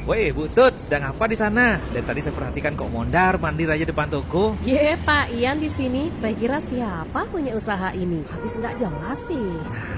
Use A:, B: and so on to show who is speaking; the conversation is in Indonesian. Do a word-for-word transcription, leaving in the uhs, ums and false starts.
A: Woi, Bu Tut, sedang apa di sana? Dari tadi saya perhatikan kok mondar mandir aja depan toko.
B: Ye, Pak Ian di sini. Saya kira siapa punya usaha ini? Habis nggak jelas sih.